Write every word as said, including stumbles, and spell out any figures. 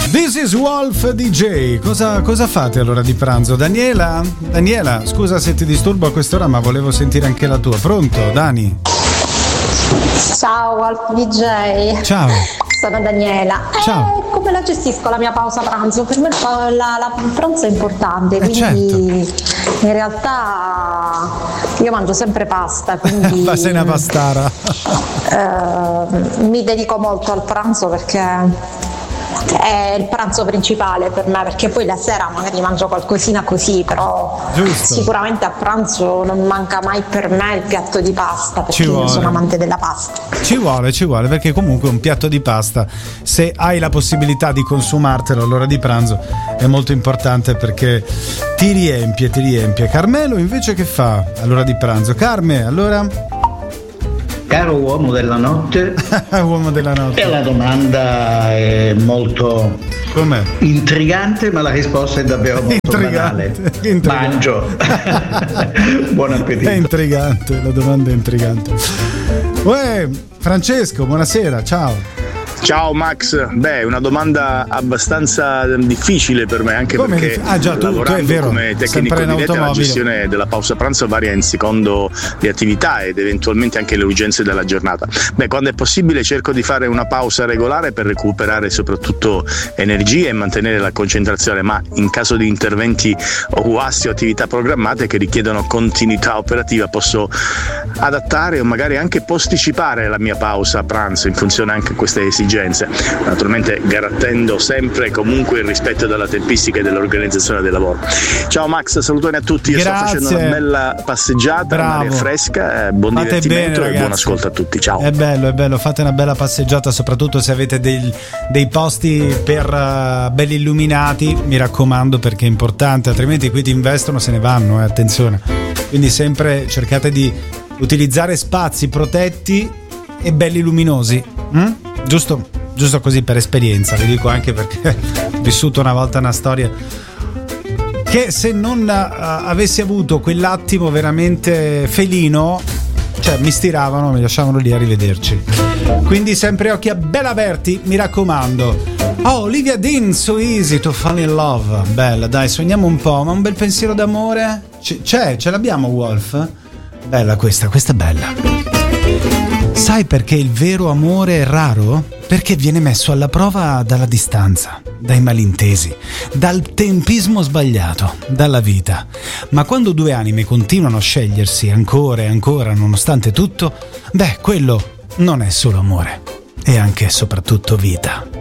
This is Wolf D J. Cosa, cosa fate all'ora di pranzo? Daniela? Daniela, scusa se ti disturbo a quest'ora, ma volevo sentire anche la tua. Pronto, Dani? Ciao Wolf D J. Ciao. Sono Daniela. Ciao. Eh, come la gestisco la mia pausa pranzo? Per me la, la pranzo è importante, eh quindi certo. In realtà io mangio sempre pasta, quindi Ma sei una pastara. eh, mi dedico molto al pranzo perché è il pranzo principale per me, perché poi la sera magari mangio qualcosina così, però Giusto. Sicuramente a pranzo non manca mai per me il piatto di pasta, perché io sono amante della pasta. Ci vuole, ci vuole, perché comunque un piatto di pasta, se hai la possibilità di consumartelo all'ora di pranzo, è molto importante perché ti riempie, ti riempie. Carmelo invece che fa all'ora di pranzo? Carme, allora? Caro uomo della notte, uomo della notte. E la domanda è molto Com'è? intrigante, ma la risposta è davvero molto intrigante. banale. Intrigante. Mangio. Buon appetito. È intrigante, la domanda è intrigante. Uè, Francesco, buonasera, ciao. Ciao Max, beh, una domanda abbastanza difficile per me, anche come perché dif- ah, già, tu, lavorando tu è vero, come tecnico di rete la gestione della pausa pranzo varia in secondo le attività ed eventualmente anche le urgenze della giornata. Beh, quando è possibile cerco di fare una pausa regolare per recuperare soprattutto energie e mantenere la concentrazione, ma in caso di interventi o guasti o attività programmate che richiedono continuità operativa posso adattare o magari anche posticipare la mia pausa pranzo in funzione anche a queste esigenze. Naturalmente garantendo sempre e comunque il rispetto della tempistica e dell'organizzazione del lavoro. Ciao Max, salutoni a tutti. Io Grazie. sto facendo una bella passeggiata, Bravo. Aria fresca, eh, buon Fate divertimento bene, e buon ascolto a tutti. Ciao. È bello, è bello, fate una bella passeggiata, soprattutto se avete dei, dei posti per uh, belli illuminati, mi raccomando, perché è importante, altrimenti qui ti investono, se ne vanno, eh, attenzione. Quindi sempre cercate di utilizzare spazi protetti e belli luminosi. Mm? Giusto, giusto così per esperienza, vi dico anche perché ho vissuto una volta una storia che se non uh, avessi avuto quell'attimo veramente felino, cioè mi stiravano, mi lasciavano lì, arrivederci. Quindi sempre occhi a bella aperti, mi raccomando. Oh, Olivia Dean, So Easy to Fall in Love. Bella, dai, sogniamo un po', ma un bel pensiero d'amore? C- c'è, ce l'abbiamo, Wolf? Bella questa, questa è bella. Sai perché il vero amore è raro? Perché viene messo alla prova dalla distanza, dai malintesi, dal tempismo sbagliato, dalla vita. Ma quando due anime continuano a scegliersi ancora e ancora nonostante tutto, beh, quello non è solo amore, è anche e soprattutto vita.